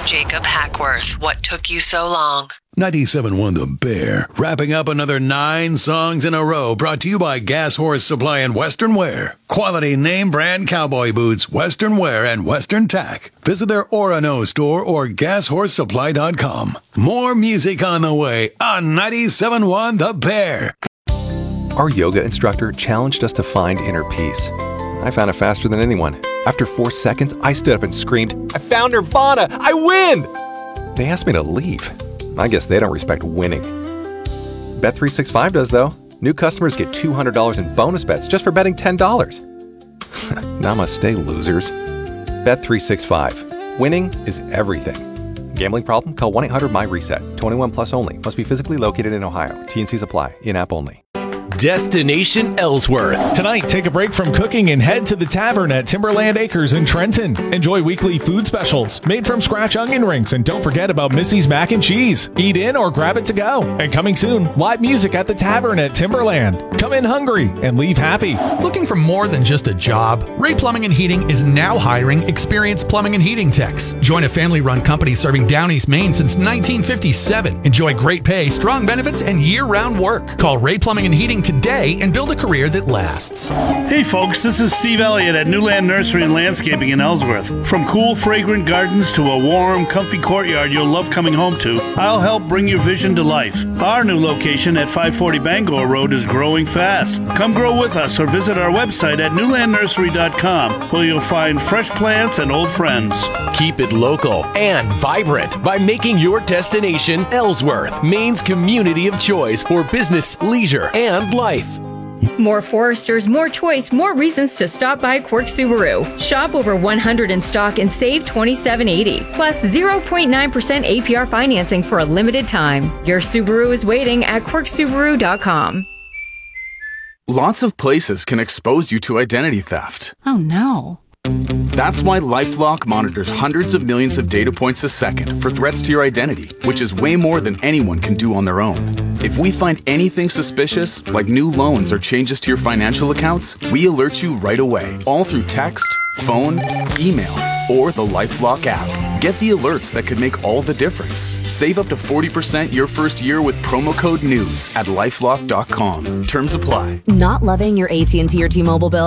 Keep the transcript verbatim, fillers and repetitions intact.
Jacob Hackworth. What took you so long? ninety-seven point one The Bear, wrapping up another nine songs in a row, brought to you by Gas Horse Supply and Western Wear. Quality name brand cowboy boots, Western Wear, and Western Tack. Visit their Orono store or gas horse supply dot com. More music on the way on ninety-seven point one The Bear. Our yoga instructor challenged us to find inner peace. I found it faster than anyone. After four seconds, I stood up and screamed, "I found Nirvana! I win!" They asked me to leave. I guess they don't respect winning. Bet three sixty-five does, though. New customers get two hundred dollars in bonus bets just for betting ten dollars. Namaste, losers. Bet three sixty-five. Winning is everything. Gambling problem? Call one eight hundred my reset. twenty-one plus only. Must be physically located in Ohio. T N Cs apply. In-app only. Destination Ellsworth. Tonight, take a break from cooking and head to the Tavern at Timberland Acres in Trenton. Enjoy weekly food specials made from scratch onion rings, and don't forget about Missy's mac and cheese. Eat in or grab it to go. And coming soon, live music at the Tavern at Timberland. Come in hungry and leave happy. Looking for more than just a job? Ray Plumbing and Heating is now hiring experienced plumbing and heating techs. Join a family-run company serving Down East Maine since nineteen fifty-seven. Enjoy great pay, strong benefits, and year-round work. Call Ray Plumbing and Heating today and build a career that lasts. Hey folks, this is Steve Elliott at Newland Nursery and Landscaping in Ellsworth. From cool, fragrant gardens to a warm, comfy courtyard you'll love coming home to, I'll help bring your vision to life. Our new location at five forty Bangor Road is growing fast. Come grow with us or visit our website at newland nursery dot com, where you'll find fresh plants and old friends. Keep it local and vibrant by making your destination Ellsworth, Maine's community of choice for business, leisure, and life. More Foresters, more choice, more reasons to stop by Quirk Subaru. Shop over one hundred in stock and save twenty-seven eighty. Plus zero point nine percent A P R financing for a limited time. Your Subaru is waiting at quirk subaru dot com. Lots of places can expose you to identity theft. Oh no. That's why LifeLock monitors hundreds of millions of data points a second for threats to your identity, which is way more than anyone can do on their own. If we find anything suspicious, like new loans or changes to your financial accounts, we alert you right away, all through text, phone, email, or the LifeLock app. Get the alerts that could make all the difference. Save up to forty percent your first year with promo code NEWS at lifelock dot com. Terms apply. Not loving your A T and T or T-Mobile bill?